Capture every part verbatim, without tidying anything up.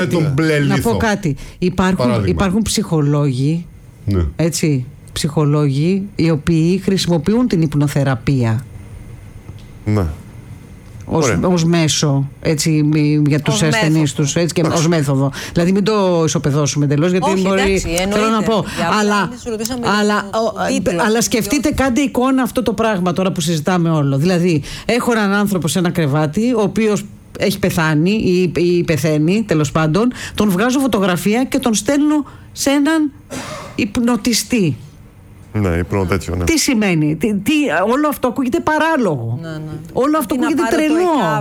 με τον μπλε λίθο. Να πω κάτι. Υπάρχουν, υπάρχουν ψυχολόγοι, ναι. έτσι, ψυχολόγοι οι οποίοι χρησιμοποιούν την υπνοθεραπεία. Ναι. Ως, ως μέσο, έτσι, για τους ασθενείς τους, έτσι, και ως μέθοδο. Δηλαδή μην το ισοπεδώσουμε εντελώς, γιατί όχι, μπορεί, εντάξει, θέλω να πω, αλλά, αλλά, τίτλο, αλλά σκεφτείτε, κάντε εικόνα αυτό το πράγμα τώρα που συζητάμε όλο. Δηλαδή έχω έναν άνθρωπο σε ένα κρεβάτι, ο οποίος έχει πεθάνει ή, ή πεθαίνει, τέλος πάντων, τον βγάζω φωτογραφία και τον στέλνω σε έναν υπνοτιστή. Ναι, ύπνο τέτοιο, ναι. Τι σημαίνει, τι, τι, όλο αυτό ακούγεται παράλογο. Ναι, ναι. Όλο αυτό ακούγεται τρελό.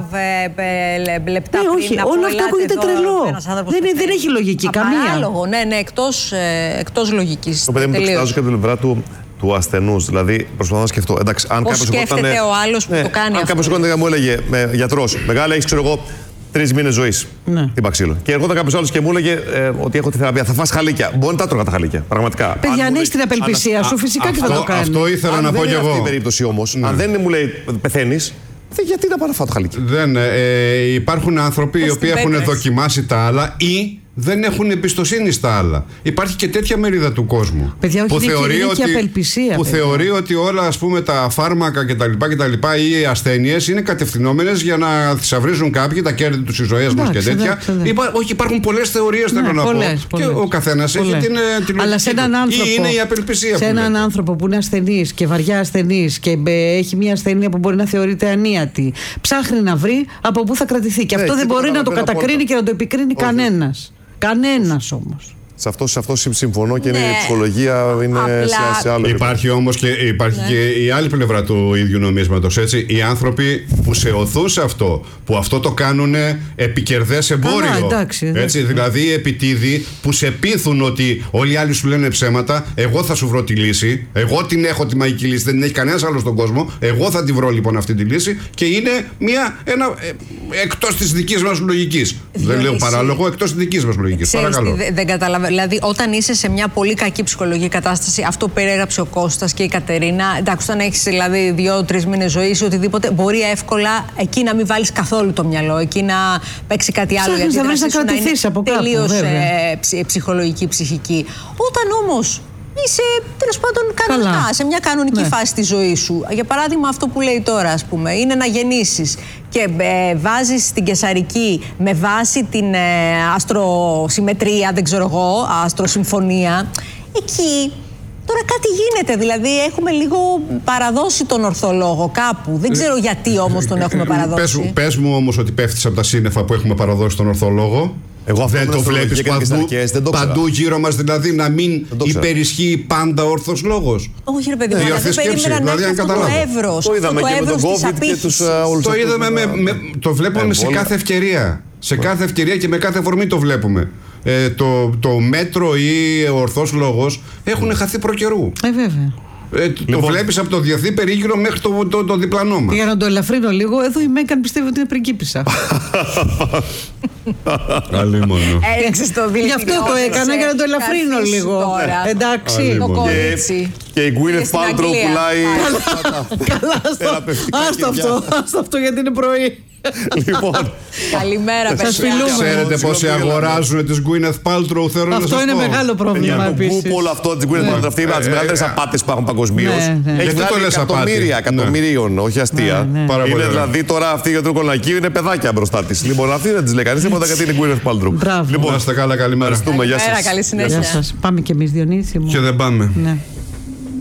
Ναι, όχι, όλο αυτό ακούγεται τρελό. Δεν, δεν έχει λογική καμία. Παράλογο, ναι, ναι, εκτός, ε, εκτός λογικής. Το παιδί μου το κοιτάζω και από την πλευρά του, του ασθενούς. Δηλαδή, προσπαθώ να σκεφτώ. Εντάξει, αν πώς σκέφτεται ήταν, ο άλλος που ναι, το κάνει αν αυτό. Αν κάποιος μου έλεγε, με, γιατρός, μεγάλα, έχεις, ξέρω εγώ, τρεις μήνες ζωής. Ναι. Την παξίλο. Και ερχόταν κάποιος άλλος και μου έλεγε ε, ότι έχω τη θεραπεία. Θα φας χαλίκια. Μπορεί να τα τρώγα τα χαλίκια. Πραγματικά. Παιδιά, αν έχεις την απελπισία αν, σου, φυσικά α, και θα το κάνει. Αυτό ήθελα αν να πω κι εγώ. Αν δεν είναι αυτή η περίπτωση όμως, ναι. αν δεν μου λέει πεθαίνεις, γιατί να πάω να φάω το χαλίκι. Δεν, ε, υπάρχουν άνθρωποι οι οποίοι έχουν δοκιμάσει τα άλλα ή δεν έχουν εμπιστοσύνη στα άλλα. Υπάρχει και τέτοια μερίδα του κόσμου. Παιδιά, όχι, που θεωρεί και ότι, απελπισία, που παιδιά. θεωρεί ότι όλα, ας πούμε, τα φάρμακα κτλ. ή οι ασθένειες είναι κατευθυνόμενες για να θησαυρίζουν κάποιοι τα κέρδη τους, οι ζωές μας και τέτοια. Εντάξει, Υπά, όχι, υπάρχουν πολλές θεωρίες, ναι, θέλω να πολλές, πω. Πολλές. Και ο καθένας έχει την, την αλλά σε έναν άνθρωπο, ή είναι η απελπισία. Σε έναν άνθρωπο που είναι ασθενής και βαριά ασθενής και έχει μια ασθένεια που μπορεί να θεωρείται ανίατη, ψάχνει να βρει από πού θα κρατηθεί. Και αυτό δεν μπορεί να το κατακρίνει και να το επικρίνει κανένας. Κανένας όμως. Σε αυτό, σε αυτό συμφωνώ και ναι. είναι, η ψυχολογία είναι σε, σε άλλο. Υπάρχει όμως και, υπάρχει ναι. και η άλλη πλευρά του ίδιου νομίσματος. Έτσι. Οι άνθρωποι που σε οθούν σε αυτό, που αυτό το κάνουν επικερδές εμπόριο. Α, εντάξει, εντάξει. Έτσι, δηλαδή οι επιτίδοι που σε πείθουν ότι όλοι οι άλλοι σου λένε ψέματα, εγώ θα σου βρω τη λύση. Εγώ την έχω τη μαγική λύση, δεν την έχει κανένας άλλος στον κόσμο. Εγώ θα τη βρω λοιπόν αυτή τη λύση και είναι μια, ένα, ε, εκτός της δικής μας λογικής. Δεν λέω παράλογο, εκτός της δικής μας λογικής. Παρακαλώ. Δεν καταλαβαίνω. Δηλαδή, όταν είσαι σε μια πολύ κακή ψυχολογική κατάσταση, αυτό που περιέγραψε ο Κώστας και η Κατερίνα, εντάξει, όταν έχεις δηλαδή δύο-τρεις μήνες ζωής ή οτιδήποτε, μπορεί εύκολα εκεί να μην βάλεις καθόλου το μυαλό, εκεί να παίξει κάτι άλλο. Ψάχνεις γιατί να βρεις να κρατηθείς από κάπου. Τελείως ε, ψ, ψυχολογική, ψυχική. Όταν όμως είσαι τέλος πάντων κανονικά, σε μια κανονική ναι. φάση της ζωής σου. Για παράδειγμα, αυτό που λέει τώρα, ας πούμε, είναι να γεννήσεις και ε, βάζεις την καισαρική με βάση την ε, αστροσυμμετρία, δεν ξέρω εγώ, αστροσυμφωνία. Εκεί τώρα κάτι γίνεται, δηλαδή έχουμε λίγο παραδώσει τον ορθολόγο κάπου. Δεν ξέρω γιατί όμως τον έχουμε παραδώσει. Πες, πες μου όμως ότι πέφτεις από τα σύννεφα που έχουμε παραδώσει τον ορθολόγο. Εγώ δεν το βλέπεις παντού, δεν το παντού γύρω μας, δηλαδή να μην υπερισχύει πάντα ο ορθός λόγος. Όχι ρε παιδί μου, αλλά δεν περίμενα να έχει αυτό το εύρος. Το είδαμε και με τον COVID και τους όλους. Το είδαμε, με, με, το βλέπουμε σε κάθε ευκαιρία. Σε κάθε ευκαιρία και με κάθε αφορμή το βλέπουμε. Ε, το, το μέτρο ή ο ορθός λόγος έχουν χαθεί προκαιρού. Ε, βέβαια. Ε, το λοιπόν, βλέπεις από το διεθνή περίγυρο μέχρι το, το, το, το διπλανό μας. Για να το ελαφρύνω λίγο, εδώ η Μέγκαν πιστεύει ότι είναι πριγκίπισσα. Καλή μόνο. Έριξες το δίλημα. Γι' αυτό το έκανα, για να το ελαφρύνω λίγο. Εντάξει. Και η Γκουίνεθ Πάλτρο πουλάει. Καλά, άστο αυτό. Άστο αυτό γιατί είναι πρωί. Λοιπόν. Καλημέρα, παιδιά. Ξέρετε πόσοι αγοράζουν τις Γκουίνεθ Πάλτρο, θέλω να σας πω. Αυτό είναι μεγάλο πρόβλημα επίσης. Για το όλο αυτό της Γκουίνεθ Πάλτρο, αυτή είναι από τις μεγαλύτερες απάτες που υπάρχουν παγκοσμίως. Έχει βγάλει εκατομμύρια, εκατομμυρίων, όχι αστεία. Είναι δηλαδή τώρα αυτή για το κολακί είναι παιδάκια μπροστά της. Λοιπόν, αυτή δεν της λέει κανείς τίποτα γιατί είναι Γκουίνεθ Πάλτρο. Λοιπόν, είστε καλά, καλημέρα. Ευχαριστούμε, γεια σας. Καλή συνέχεια. Πάμε κι εμείς, Διονύση μου. Και δεν πάμε.